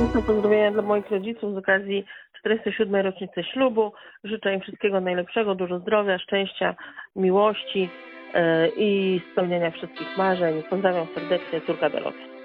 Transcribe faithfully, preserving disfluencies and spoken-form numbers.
Gorące pozdrowienia dla moich rodziców z okazji czterdziestej siódmej rocznicy ślubu. Życzę im wszystkiego najlepszego, dużo zdrowia, szczęścia, miłości yy, i spełnienia wszystkich marzeń. Pozdrawiam serdecznie, córka Dorota.